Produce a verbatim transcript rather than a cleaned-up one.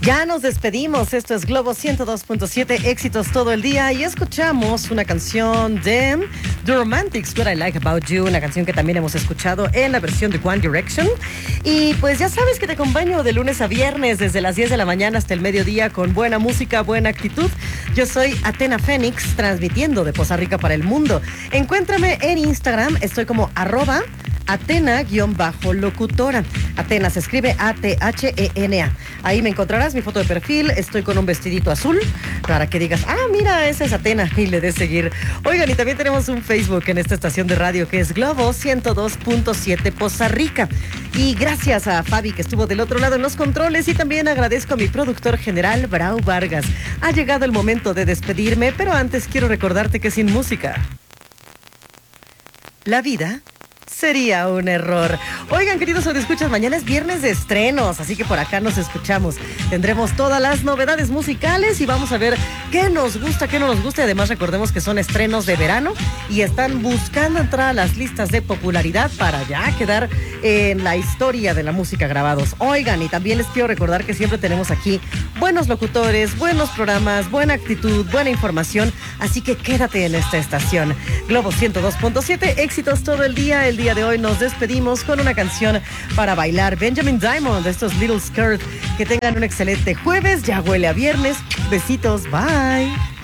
Ya nos despedimos, esto es Globo ciento dos punto siete, éxitos todo el día, y escuchamos una canción de The Romantics, What I Like About You, una canción que también hemos escuchado en la versión de One Direction. Y pues ya sabes que te acompaño de lunes a viernes desde las diez de la mañana hasta el mediodía con buena música, buena actitud. Yo soy Atena Fénix, transmitiendo de Poza Rica para el mundo. Encuéntrame en Instagram, estoy como arroba Atena-locutora. Atena se escribe A T H E N A. Ahí me encontrarás mi foto de perfil. Estoy con un vestidito azul para que digas, ah, mira, esa es Atena, y le des seguir. Oigan, y también tenemos un Facebook en esta estación de radio que es Globo ciento dos punto siete Poza Rica. Y gracias a Fabi, que estuvo del otro lado en los controles, y también agradezco a mi productor general, Brau Vargas. Ha llegado el momento de despedirme, pero antes quiero recordarte que sin música la vida sería un error. Oigan, queridos escuchas, mañana es viernes de estrenos, así que por acá nos escuchamos. Tendremos todas las novedades musicales y vamos a ver qué nos gusta, qué no nos gusta. Y además recordemos que son estrenos de verano y están buscando entrar a las listas de popularidad para ya quedar en la historia de la música grabados. Oigan, y también les quiero recordar que siempre tenemos aquí buenos locutores, buenos programas, buena actitud, buena información, así que quédate en esta estación. Globo ciento dos punto siete, éxitos todo el día. El día de hoy nos despedimos con una canción para bailar, Benjamin Diamond, de estos Little Skirt. Que tengan un excelente jueves, ya huele a viernes. Besitos, bye.